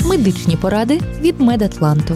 Медичні поради від Медатланту.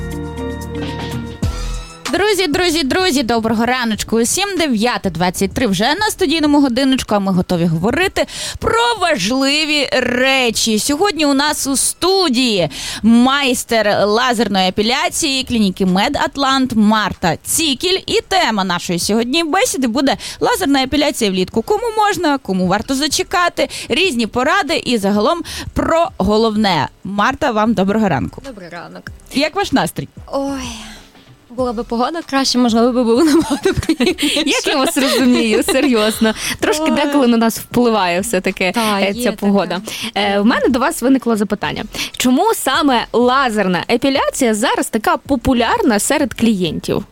Друзі, доброго раночку усім. 9:23 вже на студійному годиночку, а ми готові говорити про важливі речі. Сьогодні у нас у студії майстер лазерної епіляції клініки Медатлант Марта Цікіль. І тема нашої сьогодні бесіди буде лазерна епіляція влітку. Кому можна, кому варто зачекати, різні поради і загалом про головне. Марта, вам доброго ранку. Добрий ранок. Як ваш настрій? Ой, була би погода краще, можливо, би було набагато приємніше. Як я вас розумію, серйозно. Трошки деколи на нас впливає все-таки ця погода. В мене до вас виникло запитання. Чому саме лазерна епіляція зараз така популярна серед клієнтів?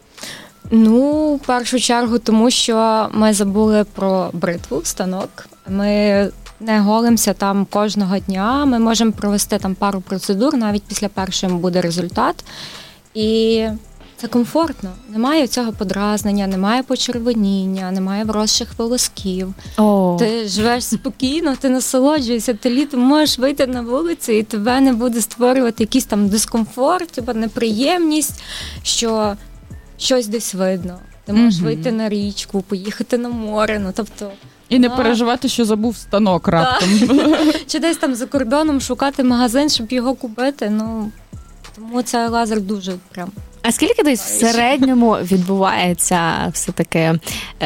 Ну, в першу чергу, тому що ми забули про бритву, станок. Ми не голимося там кожного дня. Ми можемо провести там пару процедур, навіть після першої буде результат. І це комфортно. Немає цього подразнення, немає почервоніння, немає вросших волосків. Ти живеш спокійно, ти насолоджуєшся, ти літом можеш вийти на вулицю і тебе не буде створювати якийсь там дискомфорт, або неприємність, що щось десь видно. Ти можеш вийти на річку, поїхати на море, тобто... І не переживати, що забув станок раптом. Чи десь там за кордоном шукати магазин, щоб його купити, тому це лазер дуже прям... А скільки десь в середньому відбувається все-таки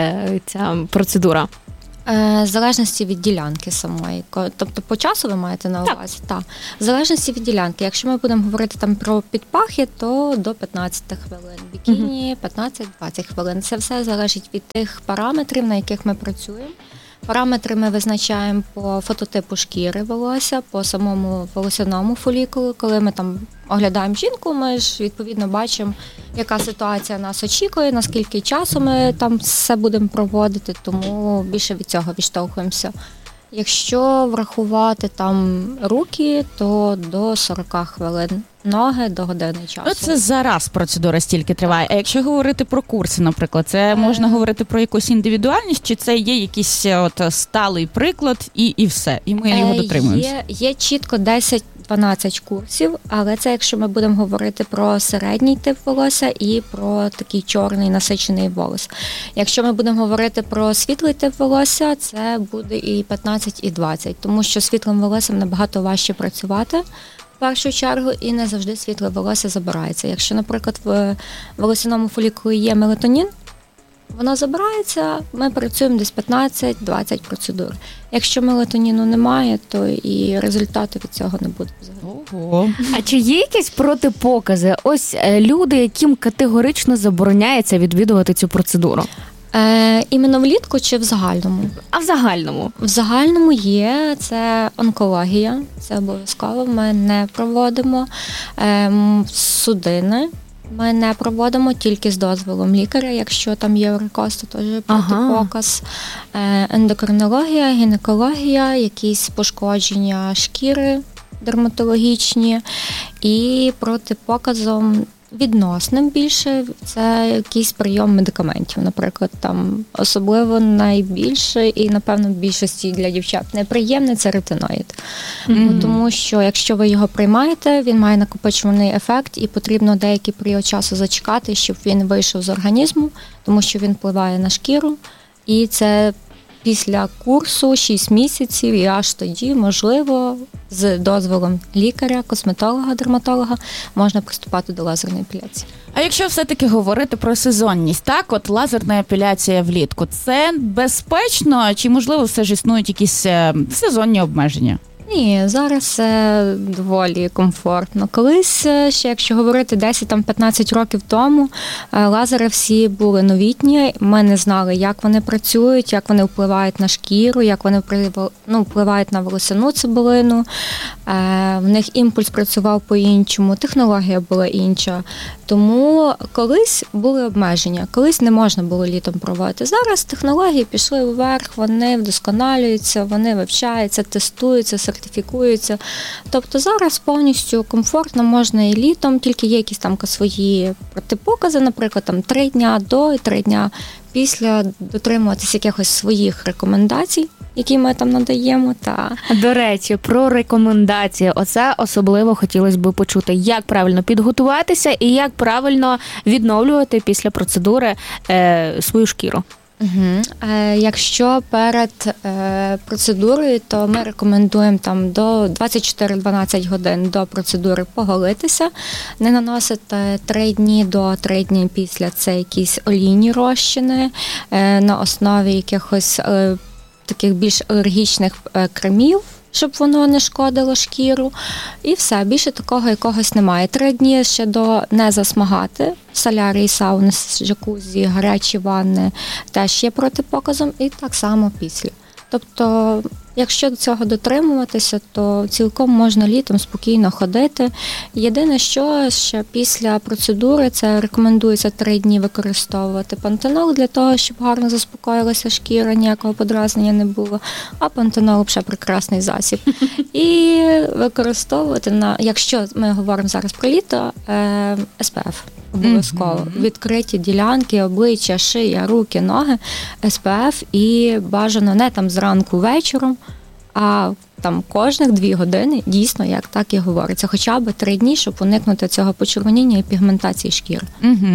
ця процедура? В залежності від ділянки самої. Тобто по часу ви маєте на увазі? Так. В залежності від ділянки. Якщо ми будемо говорити там про підпахи, то до 15 хвилин. Бікіні 15-20 хвилин. Це все залежить від тих параметрів, на яких ми працюємо. Параметри ми визначаємо по фототипу шкіри волосся, по самому волосяному фолікулу. Коли ми там оглядаємо жінку, ми ж відповідно бачимо, яка ситуація нас очікує, наскільки часу ми там все будемо проводити, тому більше від цього відштовхуємося. Якщо врахувати там руки, то до 40 хвилин. Ноги до години часу. Це зараз процедура стільки триває. А якщо говорити про курси, наприклад, це можна говорити про якусь індивідуальність, чи це є якийсь сталий приклад і все, і ми його дотримуємося? Є чітко 10-12 курсів, але це якщо ми будемо говорити про середній тип волосся і про такий чорний насичений волос. Якщо ми будемо говорити про світлий тип волосся, це буде і 15, і 20, тому що світлим волоссям набагато важче працювати. В першу чергу, і не завжди світле волосся забирається. Якщо, наприклад, в волосяному фолікулі є мелатонін, воно забирається, ми працюємо десь 15-20 процедур. Якщо мелатоніну немає, то і результату від цього не буде взагалі. Ого. А чи є якісь протипокази? Ось люди, яким категорично забороняється відвідувати цю процедуру? Іменно влітку чи в загальному? А в загальному? В загальному є, це онкологія, це обов'язково, ми не проводимо. Судини ми не проводимо, тільки з дозволом лікаря, якщо там є варикоз, то теж протипоказ. Ендокринологія, гінекологія, якісь пошкодження шкіри дерматологічні і протипоказом відносним більше це якийсь прийом медикаментів, наприклад, там особливо найбільше і, напевно, в більшості для дівчат неприємне – це ретиноїд. Тому що, якщо ви його приймаєте, він має накопичувальний ефект і потрібно деякий період часу зачекати, щоб він вийшов з організму, тому що він впливає на шкіру, і це після курсу 6 місяців і аж тоді, можливо, з дозволом лікаря, косметолога, дерматолога можна приступати до лазерної епіляції. А якщо все-таки говорити про сезонність, так, от лазерна епіляція влітку, це безпечно чи, можливо, все ж існують якісь сезонні обмеження? Ні, зараз це доволі комфортно. Колись, ще якщо говорити 10-15 років тому, лазери всі були новітні, ми не знали, як вони працюють, як вони впливають на шкіру, як вони впливають на волосяну цибулину. В них імпульс працював по-іншому, технологія була інша. Тому колись були обмеження, колись не можна було літом проводити. Зараз технології пішли вверх, вони вдосконалюються, вони вивчаються, тестуються, сертифікуються. Тобто зараз повністю комфортно можна і літом, тільки є якісь там свої протипокази, наприклад, там 3 дня до і 3 дня після дотримуватись якихось своїх рекомендацій. який ми там надаємо. До речі, про рекомендації. Оце особливо хотілося б почути. Як правильно підготуватися і як правильно відновлювати після процедури свою шкіру. Якщо перед процедурою, то ми рекомендуємо там до 24-12 годин до процедури поголитися, не наносити 3 дні до 3 дні після це якісь олійні розчини на основі якихось таких більш алергічних кремів, щоб воно не шкодило шкіру. І все, більше такого якогось немає. 3 дні ще до не засмагати. Солярії, сауни, джакузі, гарячі ванни теж є протипоказом, і так само після. Тобто, якщо до цього дотримуватися, то цілком можна літом спокійно ходити. Єдине, що ще після процедури, це рекомендується 3 дні використовувати пантенол для того, щоб гарно заспокоїлася шкіра, ніякого подразнення не було. А пантенол – ще прекрасний засіб. І використовувати, якщо ми говоримо зараз про літо, SPF. Обов'язково. Відкриті ділянки, обличчя, шия, руки, ноги, SPF і бажано не там зранку вечором, а там кожних 2 години, дійсно, як так і говориться, хоча б 3 дні, щоб уникнути цього почервоніння і пігментації шкіри.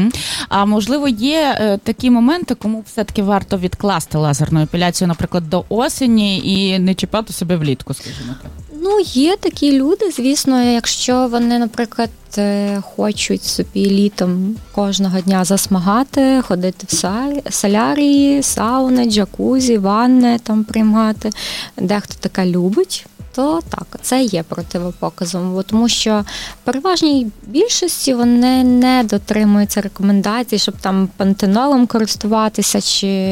А можливо, є такі моменти, кому все-таки варто відкласти лазерну епіляцію, наприклад, до осені і не чіпати себе влітку, скажімо так? Є такі люди, звісно, якщо вони, наприклад, хочуть собі літом кожного дня засмагати, ходити в солярії, сауни, джакузі, ванни там приймати, дехто таке любить, то так, це є противопоказом, тому що в переважній більшості вони не дотримуються рекомендацій, щоб там пантенолом користуватися чи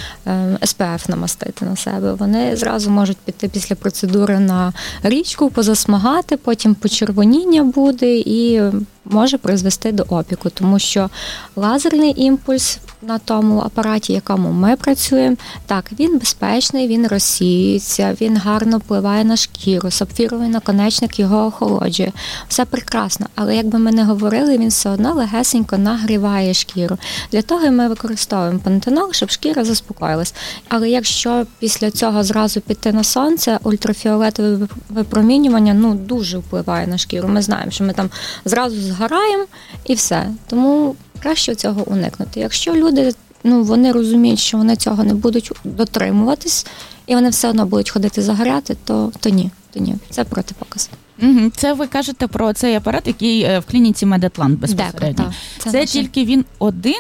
SPF намастити на себе. Вони зразу можуть піти після процедури на річку, позасмагати, потім почервоніння буде і може призвести до опіку, тому що лазерний імпульс на тому апараті, якому ми працюємо, так, він безпечний, він розсіюється, він гарно впливає на шкіру, сапфіровий наконечник його охолоджує. Все прекрасно, але як би ми не говорили, він все одно легесенько нагріває шкіру. Для того ми використовуємо пантенол, щоб шкіра заспокоїлась. Але якщо після цього зразу піти на сонце, ультрафіолетове випромінювання дуже впливає на шкіру. Ми знаємо, що ми там зразу згораємо і все. Тому краще цього уникнути. Якщо люди, вони розуміють, що вони цього не будуть дотримуватись, і вони все одно будуть ходити загоряти, то ні. Це протипоказ. Це ви кажете про цей апарат, який в клініці Медатлант безпосередньо. Це тільки він один,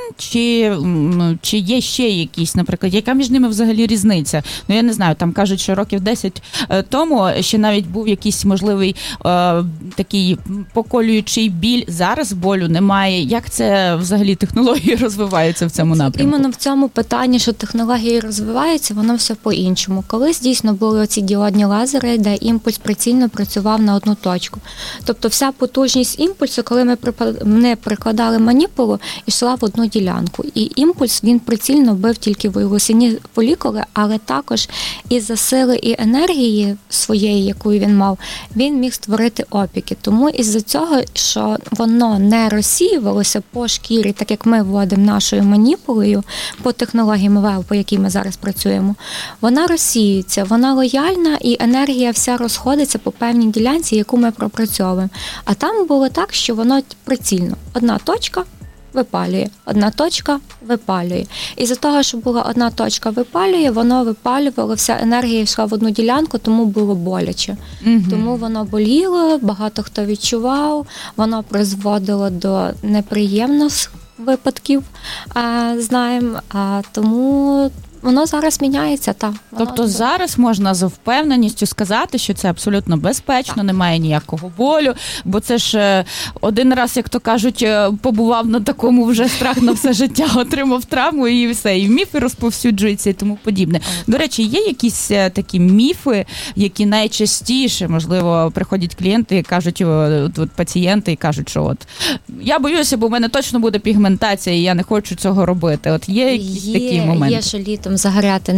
чи є ще якісь, наприклад, яка між ними взагалі різниця? Я не знаю, там кажуть, що років 10 тому ще навіть був якийсь можливий такий поколюючий біль. Зараз болю немає. Як це взагалі технології розвиваються в цьому напрямку? Іменно в цьому питанні, що технології розвиваються, воно все по-іншому. Колись дійсно були оці діодні лазери, де імпульс прицільно працював на одну точку. Тобто вся потужність імпульсу, коли ми прикладали маніпулу, йшла в одну ділянку. І імпульс, він прицільно бив тільки волосяні фолікули, але також із-за сили і енергії своєї, яку він мав, він міг створити опіки. Тому із-за цього, що воно не розсіювалося по шкірі, так як ми вводимо нашою маніпулою по технології МВЛ, по якій ми зараз працюємо, вона розсіюється, вона лояльна і енергія вся розходиться по певній ділянці, яку ми пропрацьовуємо. А там було так, що воно прицільно. Одна точка випалює, одна точка випалює. І за того, що була одна точка випалює, воно випалювало, вся енергія йшла в одну ділянку, тому було боляче. Тому воно боліло, багато хто відчував, воно призводило до неприємних випадків, знаємо, тому воно зараз міняється, Тобто зараз можна з впевненістю сказати, що це абсолютно безпечно, немає ніякого болю, бо це ж один раз, як то кажуть, побував на такому вже страх на все життя, отримав травму і все, і міфи розповсюджуються і тому подібне. До речі, є якісь такі міфи, які найчастіше, можливо, приходять клієнти і кажуть, пацієнти і кажуть, що я боюся, бо в мене точно буде пігментація і я не хочу цього робити. Є якісь такі моменти? Є, що літом лазером загоряти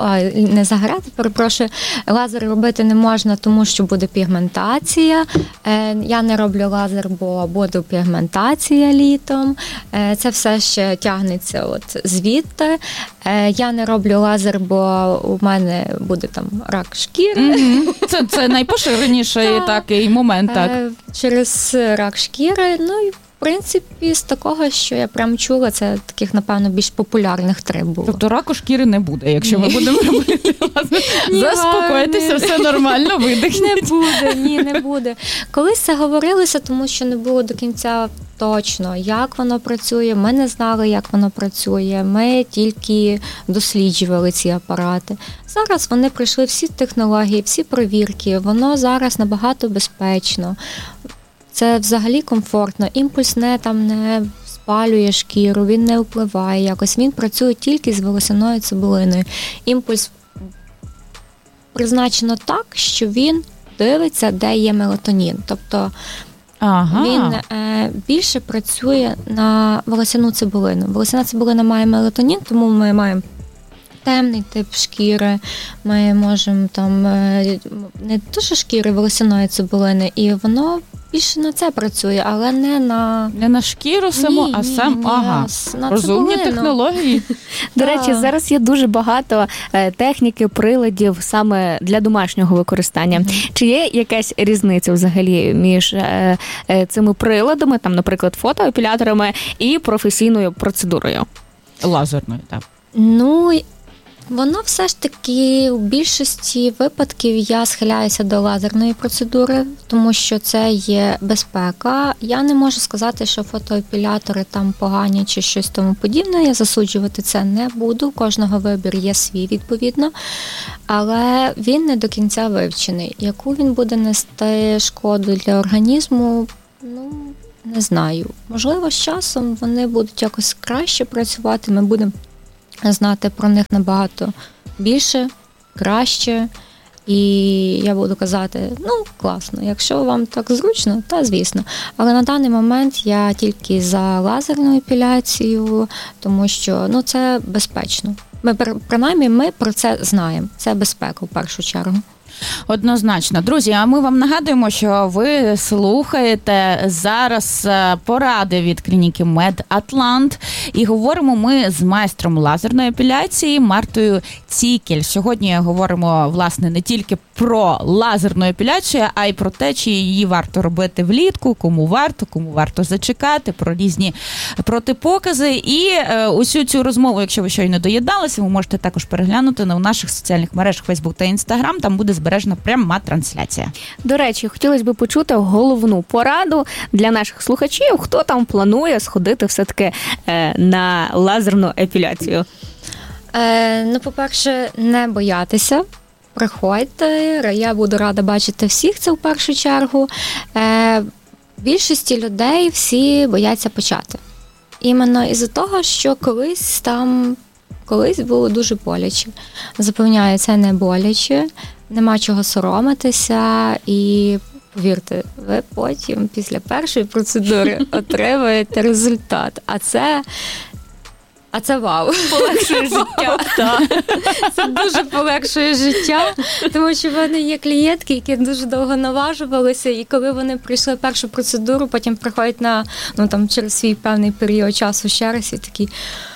лазер робити не можна, тому що буде пігментація. Я не роблю лазер, бо буде пігментація літом. Це все ще тягнеться от звідти. Я не роблю лазер, бо у мене буде там рак шкіри. Це найпоширеніший такий момент. Так. Через рак шкіри, ну і в принципі, з такого, що я прям чула, це таких, напевно, більш популярних 3 було. Тобто раку шкіри не буде, якщо ми будемо робити лазер. Заспокойтеся, все нормально, видихніть. Не буде. Колись це говорилося, тому що не було до кінця точно, як воно працює. Ми не знали, як воно працює. Ми тільки досліджували ці апарати. Зараз вони пройшли всі технології, всі перевірки. Воно зараз набагато безпечно. Це взагалі комфортно. Імпульс не спалює шкіру, він не впливає якось. Він працює тільки з волосяною цибулиною. Імпульс призначено так, що він дивиться, де є мелатонін. Тобто він більше працює на волосяну цибулину. Волосяна цибулина має мелатонін, тому ми маємо темний тип шкіри, ми можемо там не дуже шкіри волосяної цибулини, і воно більше на це працює, але не на шкіру саму, а сам на розумні цибулину. Технології. До речі, зараз є дуже багато техніки, приладів саме для домашнього використання. Чи є якась різниця взагалі між цими приладами, там, наприклад, фотоепіляторами і професійною процедурою? Лазерною, так. Ну, воно все ж таки у більшості випадків я схиляюся до лазерної процедури, тому що це є безпека. Я не можу сказати, що фотоепілятори там погані чи щось тому подібне. Я засуджувати це не буду. У кожного вибір є свій, відповідно. Але він не до кінця вивчений. Яку він буде нести шкоду для організму, не знаю. Можливо, з часом вони будуть якось краще працювати, ми будемо знати про них набагато більше, краще, і я буду казати, класно, якщо вам так зручно, та звісно. Але на даний момент я тільки за лазерну епіляцію, тому що це безпечно. Принаймні ми про це знаємо, це безпека в першу чергу. Однозначно. Друзі, а ми вам нагадуємо, що ви слухаєте зараз поради від клініки Медатлант. І говоримо ми з майстром лазерної епіляції Мартою Цікель. Сьогодні говоримо, власне, не тільки про лазерну епіляцію, а й про те, чи її варто робити влітку, кому варто зачекати, про різні протипокази. І усю цю розмову, якщо ви щойно доєдналися, ви можете також переглянути на наших соціальних мережах Facebook та Instagram. Там буде збережена пряма трансляція. До речі, хотілося б почути головну пораду для наших слухачів, хто там планує сходити все-таки на лазерну епіляцію. По-перше, не боятися. Приходьте, я буду рада бачити всіх, це в першу чергу. Більшості людей всі бояться почати. Іменно із-за того, що колись було дуже боляче. Запевняю, це не боляче, нема чого соромитися і, повірте, ви потім після першої процедури отримаєте результат. А це вау. Полегшує життя. Це дуже полегшує життя, тому що в мене є клієнтки, які дуже довго наважувалися, і коли вони пройшли першу процедуру, потім приходять через свій певний період часу ще раз і такі...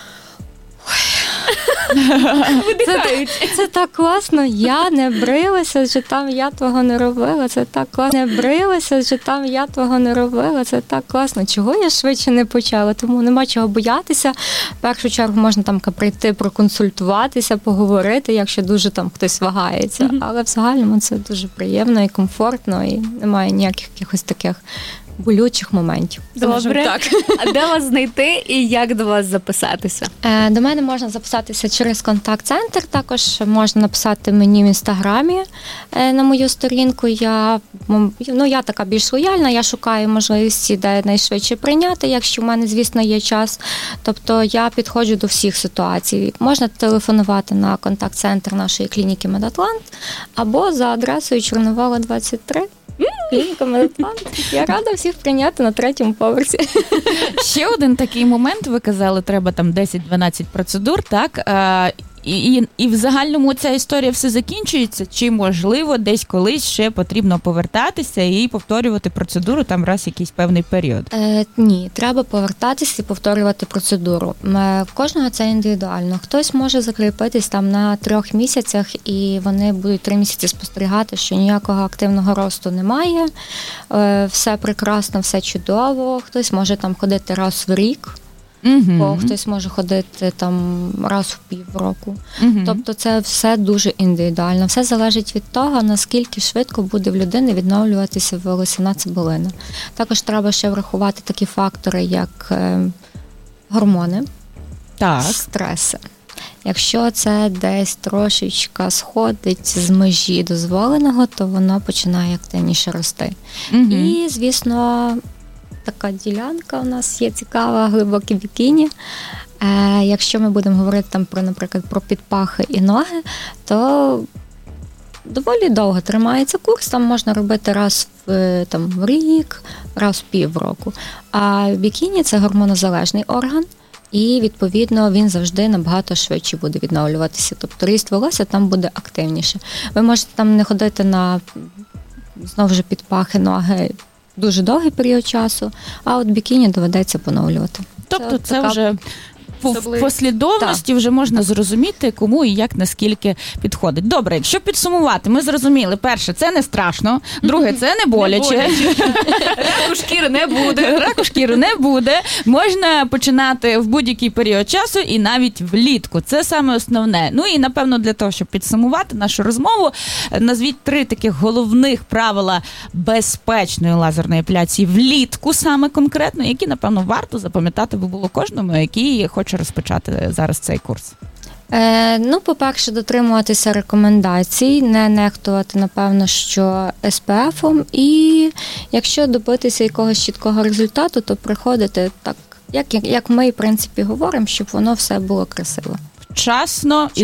Це так класно, я не брилася, що там я того не робила, це так класно. Не брилася, що там я того не робила, це так класно. Чого я швидше не почала? Тому нема чого боятися. В першу чергу можна там прийти, проконсультуватися, поговорити, якщо дуже там хтось вагається. Але в загальному це дуже приємно і комфортно, і немає ніяких якихось таких болючих моментів. Добре. Так. А де вас знайти і як до вас записатися? До мене можна записатися через контакт-центр, також можна написати мені в Інстаграмі на мою сторінку. Я така більш лояльна, я шукаю можливості, де найшвидше прийняти, якщо в мене, звісно, є час. Тобто я підходжу до всіх ситуацій. Можна телефонувати на контакт-центр нашої клініки Медатлант або за адресою Чорновола, 23. Клініка Медатлант. Я рада всіх прийняти на 3-му поверсі. Ще один такий момент, ви казали, треба там 10-12 процедур, так? І в загальному ця історія все закінчується? Чи, можливо, десь колись ще потрібно повертатися і повторювати процедуру там раз якийсь певний період? Ні, треба повертатися і повторювати процедуру. В кожного це індивідуально. Хтось може закріпитись там на 3 місяцях, і вони будуть 3 місяці спостерігати, що ніякого активного росту немає, все прекрасно, все чудово. Хтось може там ходити раз в рік, бо хтось може ходити там раз в півроку. Тобто це все дуже індивідуально. Все залежить від того, наскільки швидко буде в людини відновлюватися волосяна цибулина. Також треба ще врахувати такі фактори, як гормони, стреси. Якщо це десь трошечка сходить з межі дозволеного, то воно починає активніше рости. І, звісно, така ділянка у нас є цікава, глибокі бікіні. Якщо ми будемо говорити там про, наприклад, про підпахи і ноги, то доволі довго тримається курс, там можна робити раз в рік, раз в півроку. А бікіні – це гормонозалежний орган, і, відповідно, він завжди набагато швидше буде відновлюватися. Тобто ріст волосся там буде активніше. Ви можете там не ходити на, знову ж, підпахи, ноги дуже довгий період часу, а от бікіні доведеться поновлювати. Тобто це вже в послідовності вже можна зрозуміти, кому і як, наскільки підходить. Добре, якщо підсумувати, ми зрозуміли, перше, це не страшно, друге, це не боляче. Раку шкіри не буде. Раку шкіри не буде. Можна починати в будь-який період часу і навіть влітку. Це саме основне. Ну і, напевно, для того, щоб підсумувати нашу розмову, назвіть 3 таких головних правила безпечної лазерної епіляції влітку саме конкретно, які, напевно, варто запам'ятати би було кожному, який хоче розпочати зараз цей курс. По-перше, дотримуватися рекомендацій, не нехтувати, напевно, що СПФ-ом, і якщо добитися якогось чіткого результату, то приходити так, як ми, в принципі, говоримо, щоб воно все було красиво. Вчасно